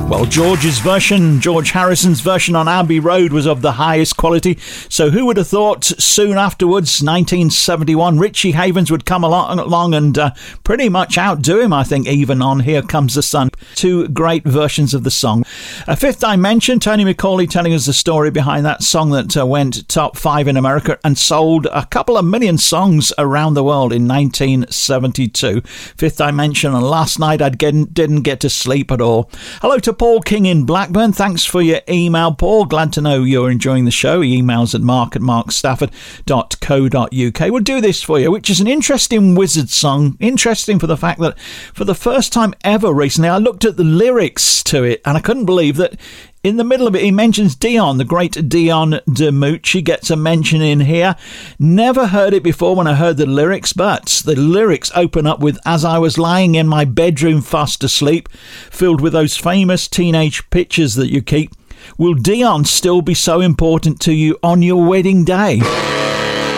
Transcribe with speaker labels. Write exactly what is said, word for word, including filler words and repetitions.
Speaker 1: Well, George's version, George Harrison's version on Abbey Road was of the highest quality. So who would have thought soon afterwards, nineteen seventy-one, Richie Havens would come along, along and uh, pretty much outdo him, I think, even on Here Comes the Sun. Two great versions of the song. A Fifth Dimension, Tony McCauley telling us the story behind that song that uh, went top five in America and sold a couple of million songs around the world in nineteen seventy-two. Fifth Dimension, and last night I didn't get to sleep at all. Hello to Paul King in Blackburn. Thanks for your email, Paul. Glad to know you're enjoying the show. He emails at mark at mark stafford dot co dot uk. We'll do this for you, which is an interesting Wizard song. Interesting for the fact that for the first time ever recently, I looked at the lyrics to it and I couldn't believe that in the middle of it, he mentions Dion, the great Dion DiMucci gets a mention in here. Never heard it before when I heard the lyrics, but the lyrics open up with, as I was lying in my bedroom fast asleep, filled with those famous teenage pictures that you keep, will Dion still be so important to you on your wedding day?